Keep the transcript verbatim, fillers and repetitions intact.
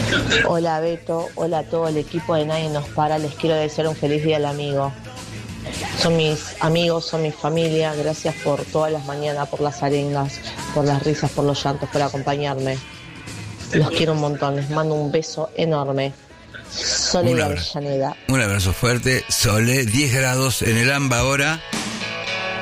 Hola Beto, hola a todo el equipo de Nadie Nos Para, les quiero desear un feliz día al amigo. Son mis amigos, son mi familia, gracias por todas las mañanas, por las arengas, por las risas, por los llantos, por acompañarme. Los quiero un montón, les mando un beso enorme. Sole Un de abrazo. Avellaneda. Un abrazo fuerte. Sole, diez grados en el AMBA ahora.